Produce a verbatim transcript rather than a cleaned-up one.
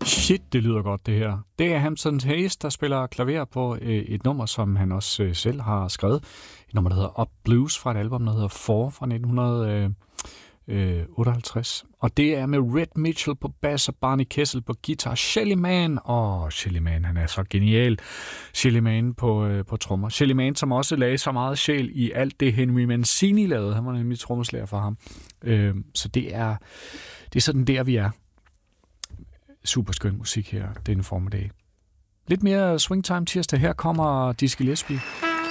Shit, det lyder godt, det her. Det er Hampton Hayes, der spiller klaver på øh, et nummer, som han også øh, selv har skrevet. Et nummer, der hedder Up Blues fra et album, der hedder Four fra nitten otteoghalvtreds. Og det er med Red Mitchell på bass og Barney Kessel på guitar. Shelly Manne, åh, oh, Shelly Manne, han er så genial. Shelly Manne på, øh, på trommer. Shelly Manne, som også lagde så meget sjæl i alt det, Henry Mancini lavede. Han var nemlig trommeslager for ham. Øh, så det er, det er sådan der, vi er. Super skøn musik her denne formiddag. Lidt mere swingtime tirsdag. Her kommer Dizzy Gillespie.